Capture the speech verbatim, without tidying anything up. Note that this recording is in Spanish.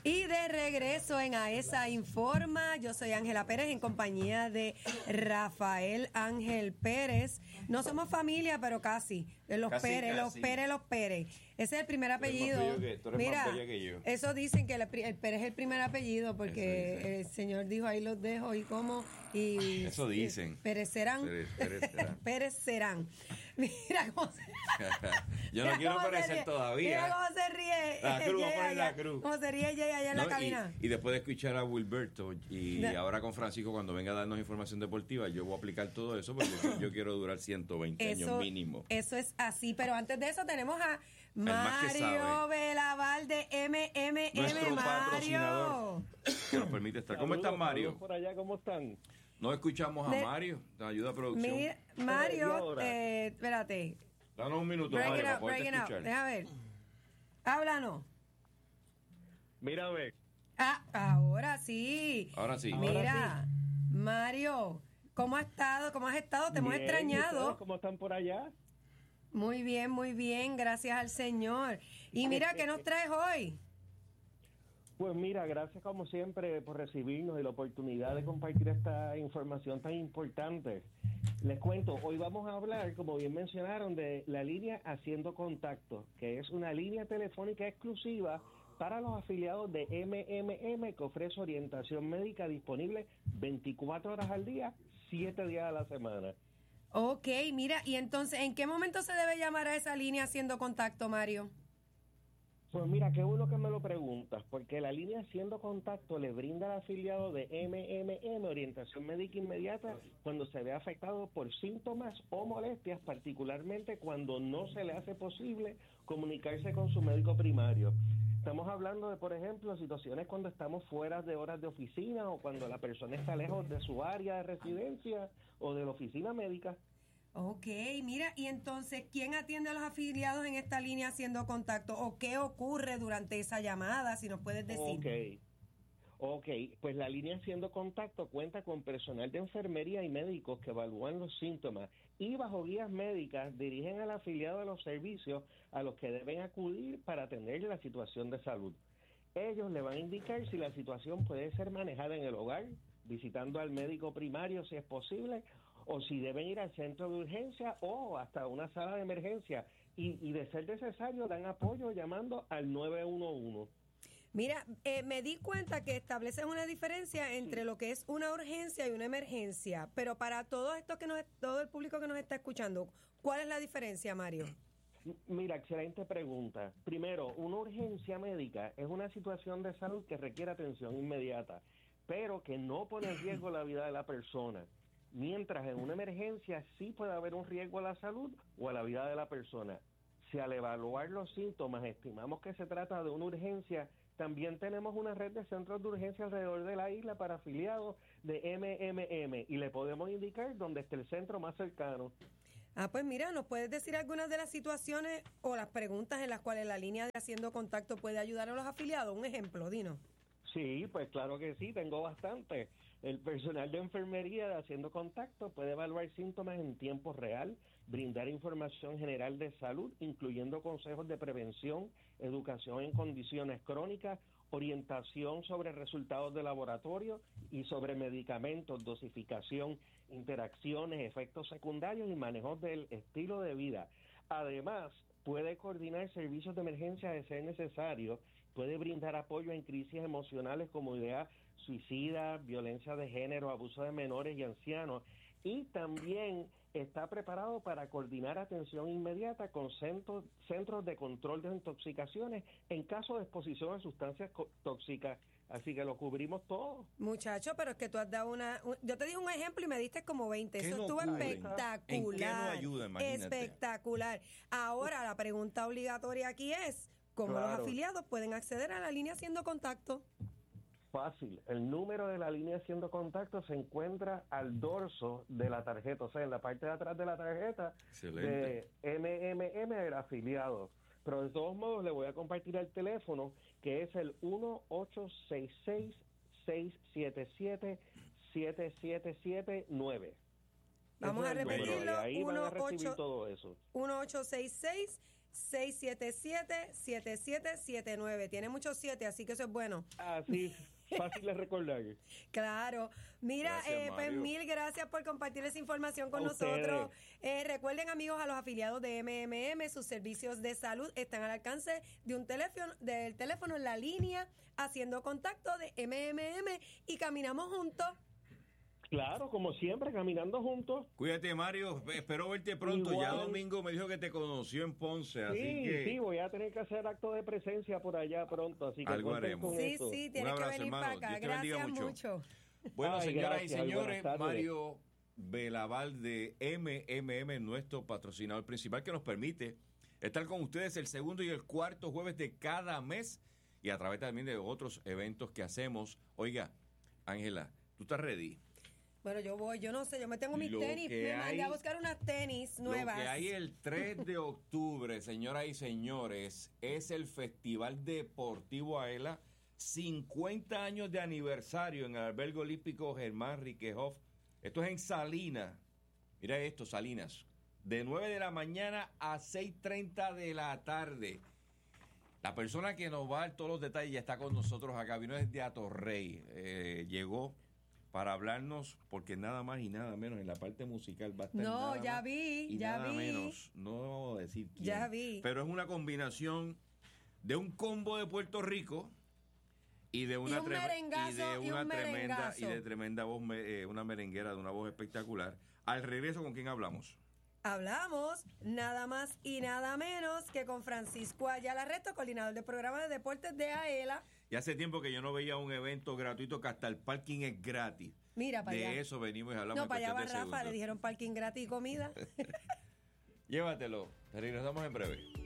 Y de regreso en AESA Informa, yo soy Ángela Pérez en compañía de Rafael Ángel Pérez. No somos familia, pero casi. Los Casi, Pérez, los casi. Pérez, los Pérez. Ese es el primer Tú eres más apellido. bello que- tú eres Mira, más bella que yo. eso dicen que el, pri- el Pérez es el primer apellido porque Eso dicen. el señor dijo ahí los dejo y cómo y Eso dicen. Pérez serán. Pérez- Pérez serán. Pérez serán. Mira cómo se Yo no Mira quiero cómo se parecer ríe. todavía. Mira cómo se ríe. La cruz, Jay vamos a poner allá. la cruz. Cómo se ríe Jay allá en No, la cabina. y, y después de escuchar a Wilberto y De- ahora con Francisco cuando venga a darnos información deportiva, yo voy a aplicar todo eso porque yo, yo quiero durar ciento veinte años mínimo. Eso es así, pero antes de eso tenemos a más que Mario sabe. Velaval de M M M. Nuestro Mario. patrocinador que nos permite estar. ¿Cómo estás, Saludos, Mario? saludos por allá, ¿cómo están? No escuchamos a De- Mario, te ayuda a producción. Mira, ¿Y Mario, ahora? eh, espérate. Danos un minuto, Break Mario, it para out, poderte break it out. escuchar. Deja ver. Háblanos. Mira, a ver, Ah, ahora sí. Ahora sí. Mira, Mario, ¿cómo has estado? ¿Cómo has estado? Te hemos bien, ¿y extrañado. ustedes ¿cómo están por allá? Muy bien, muy bien, gracias al Señor. Y mira, ¿qué nos traes hoy? Pues mira, gracias como siempre por recibirnos y la oportunidad de compartir esta información tan importante. Les cuento, hoy vamos a hablar, como bien mencionaron, de la línea Haciendo Contacto, que es una línea telefónica exclusiva para los afiliados de M M M que ofrece orientación médica disponible veinticuatro horas al día, siete días a la semana. Ok, mira, y entonces, ¿en qué momento se debe llamar a esa línea Haciendo Contacto, Mario? Pues mira, qué bueno que me lo preguntas, porque la línea Haciendo Contacto le brinda al afiliado de M M M orientación médica inmediata cuando se ve afectado por síntomas o molestias, particularmente cuando no se le hace posible comunicarse con su médico primario. Estamos hablando de, por ejemplo, situaciones cuando estamos fuera de horas de oficina o cuando la persona está lejos de su área de residencia o de la oficina médica. Ok, mira, y entonces, ¿quién atiende a los afiliados en esta línea Haciendo Contacto? ¿O qué ocurre durante esa llamada, si nos puedes decir? Ok, ok, pues la línea Haciendo Contacto cuenta con personal de enfermería y médicos que evalúan los síntomas y bajo guías médicas dirigen al afiliado a los servicios a los que deben acudir para atender la situación de salud. Ellos le van a indicar si la situación puede ser manejada en el hogar, visitando al médico primario si es posible, o si deben ir al centro de urgencia o hasta una sala de emergencia. Y, y de ser necesario, dan apoyo llamando al nueve uno uno. Mira, eh, me di cuenta que estableces una diferencia entre lo que es una urgencia y una emergencia, pero para todo esto que nos, todo el público que nos está escuchando, ¿cuál es la diferencia, Mario? Mira, excelente pregunta. Primero, una urgencia médica es una situación de salud que requiere atención inmediata, pero que no pone en riesgo la vida de la persona. Mientras en una emergencia sí puede haber un riesgo a la salud o a la vida de la persona. Si al evaluar los síntomas estimamos que se trata de una urgencia, también tenemos una red de centros de urgencia alrededor de la isla para afiliados de M M M y le podemos indicar dónde está el centro más cercano. Ah, pues mira, ¿nos puedes decir algunas de las situaciones o las preguntas en las cuales la línea de Haciendo Contacto puede ayudar a los afiliados? Un ejemplo, dinos. Sí, pues claro que sí, tengo bastante. El personal de enfermería de Haciendo Contacto puede evaluar síntomas en tiempo real, brindar información general de salud, incluyendo consejos de prevención, educación en condiciones crónicas, orientación sobre resultados de laboratorio y sobre medicamentos, dosificación, interacciones, efectos secundarios y manejo del estilo de vida. Además, puede coordinar servicios de emergencia de ser necesario, puede brindar apoyo en crisis emocionales como idea suicida, violencia de género, abuso de menores y ancianos, y también está preparado para coordinar atención inmediata con centros, centros de control de intoxicaciones en caso de exposición a sustancias co- tóxicas. Así que lo cubrimos todo. Muchacho, pero es que tú has dado una... un- yo te dije un ejemplo y me diste como veinte. ¿Qué Eso no estuvo cubren? espectacular. ¿En qué no ayuda? Imagínate. Espectacular. Ahora, la pregunta obligatoria aquí es, ¿cómo los Claro. afiliados pueden acceder a la línea Haciendo Contacto? Fácil. El número de la línea Haciendo Contacto se encuentra al dorso de la tarjeta, o sea, en la parte de atrás de la tarjeta Excelente. de M M M del afiliado. Pero de todos modos le voy a compartir el teléfono, que es el uno ocho seis seis, seis siete siete, siete siete siete nueve. Vamos Ese a es el número, repetirlo, y ahí van a recibir uno ocho todo eso. uno ocho seis seis, seis siete siete, siete siete siete nueve. Tiene muchos siete, así que eso es bueno. Así, fácil de recordar. Claro. Mira, Gracias, eh, pues Mario. mil gracias por compartir esa información con A nosotros. ustedes. Eh, recuerden, amigos, a los afiliados de M M M, sus servicios de salud están al alcance de un teléfono, del teléfono en la línea, haciendo contacto de M M M y caminamos juntos. Claro, como siempre, caminando juntos. Cuídate, Mario. Espero verte pronto. Igual. Ya Domingo me dijo que te conoció en Ponce, así Sí, que sí, voy a tener que hacer acto de presencia por allá pronto, así que Algo cuenten haremos. con Sí, eso. sí, tienes que abrazo, venir hermano. para acá. Dios te bendiga Gracias mucho. mucho. Bueno, Ay, señoras gracias, y señores, buenas tardes. Mario Belaval de M M M, nuestro patrocinador principal, que nos permite estar con ustedes el segundo y el cuarto jueves de cada mes y a través también de otros eventos que hacemos. Oiga, Ángela, ¿tú estás ready? Bueno, yo voy, yo no sé, yo me tengo mis Lo tenis, que me mandé hay- a buscar unas tenis nuevas. Lo que hay el tres de octubre, señoras y señores, es el Festival Deportivo Aela, cincuenta años de aniversario en el Albergue Olímpico Germán Riquejoff. Esto es en Salinas. Mira esto, Salinas. De nueve de la mañana a seis treinta de la tarde. La persona que nos va a dar todos los detalles ya está con nosotros acá. Vino desde Atorrey. Eh, llegó para hablarnos, porque nada más y nada menos en la parte musical va a estar No, nada ya más vi, y ya nada vi. menos, no vamos a decir quién, Ya vi. pero es una combinación de un combo de Puerto Rico y de una un trem- merengazo, y de y una un tremenda merengazo. y de tremenda voz, me- eh, una merenguera de una voz espectacular. Al regreso, ¿con quién hablamos? Hablamos nada más y nada menos que con Francisco Ayala Resto, coordinador del programa de deportes de AELA. Y hace tiempo que yo no veía un evento gratuito que hasta el parking es gratis. Mira para De allá. eso venimos y hablamos No, en para allá va cuestión de Rafa, le segundos. dijeron parking gratis y comida. Llévatelo. Te regresamos en breve.